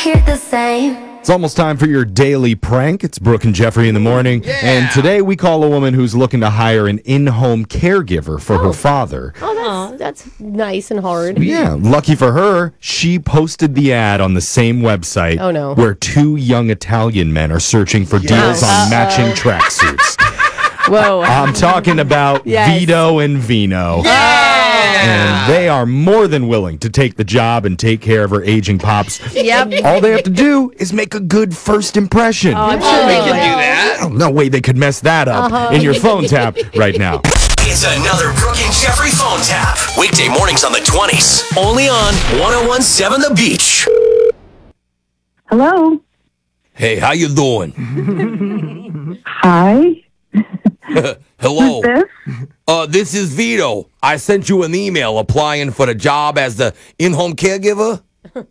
hear the same. It's almost time for your daily prank. It's Brooke and Jeffrey in the morning. Yeah. And today we call a woman who's looking to hire an in-home caregiver for her father. Oh, that's nice and hard. Yeah, lucky for her, she posted the ad on the same website where two young Italian men are searching for deals on matching tracksuits. Whoa. I'm talking about Vito and Vino. And they are more than willing to take the job and take care of her aging pops. Yep. All they have to do is make a good first impression. I'm sure We can do that. Oh, no way they could mess that up in your phone tap right now. It's another Brooke and Jeffrey phone tap. Weekday mornings on the 20s. Only on 1017 The Beach. Hello. Hey, how you doing? Hi. Hello. Who's this? This is Vito. I sent you an email applying for the job as the in-home caregiver.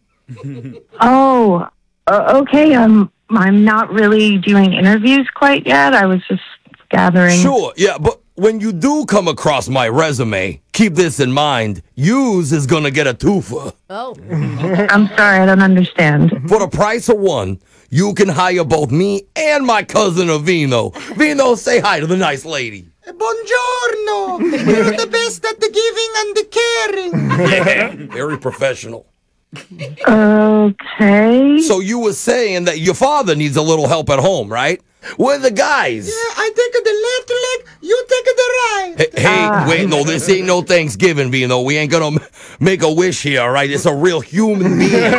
Oh, okay. I'm not really doing interviews quite yet. I was just gathering. Sure, yeah, but when you do come across my resume, keep this in mind. Yous is gonna get a twofer. Oh. I'm sorry, I don't understand. For the price of one, you can hire both me and my cousin Vino. Vino, say hi to the nice lady. Buongiorno! We're the best at the giving and the caring. Yeah, very professional. Okay. So you were saying that your father needs a little help at home, right? We're the guys. Yeah, I take the left leg, you take the right. Hey, wait, no, this ain't no Thanksgiving, Vino. We ain't gonna make a wish here, all right? It's a real human being.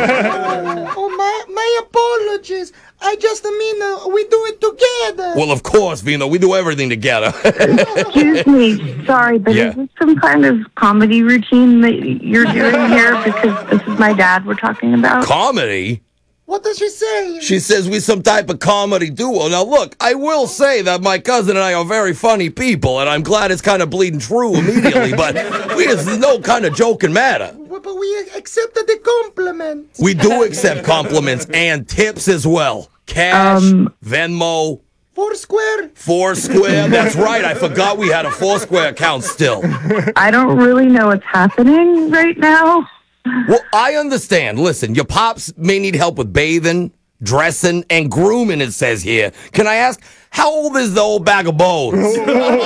My apologies. I just mean we do it together. Well, of course, Vino, we do everything together. Excuse me. Sorry, but Yeah. is this some kind of comedy routine that you're doing here? Because this is my dad we're talking about. Comedy? What does she say? She says we some type of comedy duo. Now, look, I will say that my cousin and I are very funny people, and I'm glad it's kind of bleeding true immediately, but there's no kind of joking matter. But we accepted the compliment. We do accept compliments and tips as well. Cash, Venmo, Foursquare. That's right. I forgot we had a Foursquare account still. I don't really know what's happening right now. Well, I understand. Listen, your pops may need help with bathing, dressing, and grooming, it says here. Can I ask, how old is the old bag of bones?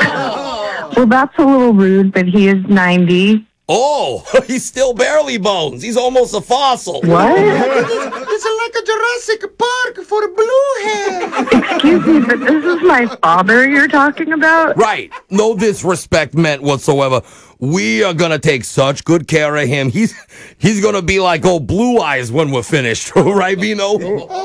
Well, that's a little rude, but he is 90. Oh, he's still barely bones. He's almost a fossil. What? It's like a Jurassic Park for blue hair. Excuse me, but this is my father you're talking about? Right. No disrespect meant whatsoever. We are going to take such good care of him. He's going to be like old Blue Eyes when we're finished. Right, Vino?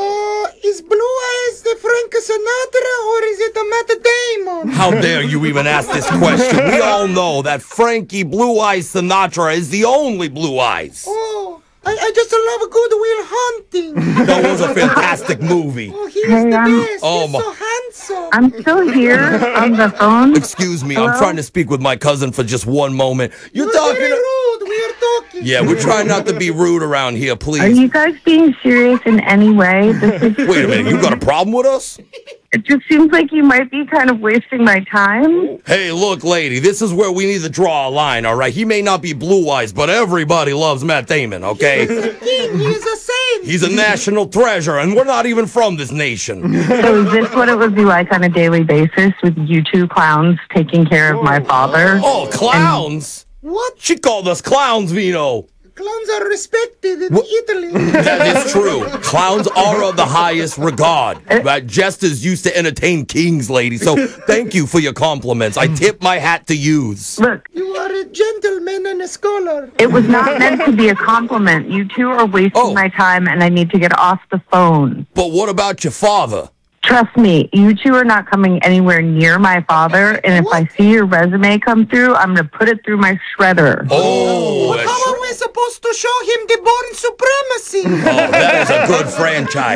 Is Blue Eyes the Frank Sinatra or is it the Matt Damon? How dare you even ask this question? We all know that Frankie Blue Eyes Sinatra is the only Blue Eyes. Oh, I just love Good Will Hunting. That was a fantastic movie. Oh, he's Hey, the I'm- best. Oh, He's my- so handsome. I'm still here on the phone. Excuse me, I'm Hello? trying to speak with my cousin for just one moment. You're You're talking... very rude. We are talking. Yeah, we're trying not to be rude around here, Are please. you guys being serious in any way? This is, Wait a minute, you got a problem with us? it just seems like you might be kind of wasting my time. Hey, look, lady, this is where we need to draw a line, all right? He may not be Blue Eyes, but everybody loves Matt Damon, okay? King, he's a saint. He's a national treasure, and we're not even from this nation. So is this what it would be like on a daily basis with you two clowns taking care of my father? Oh, clowns? What? She called us clowns, Vino. Clowns are respected in Italy. That is true. Clowns are of the highest regard. But jesters used to entertain kings, lady. So thank you for your compliments. I tip my hat to yous. Look, You are a gentleman and a scholar. it was not meant to be a compliment. You two are wasting Oh. my time and I need to get off the phone. But what about your father? Trust me, you two are not coming anywhere near my father, and if I see your resume come through, I'm going to put it through my shredder. Oh, How are we supposed to show him the born supremacy? that is a good franchise.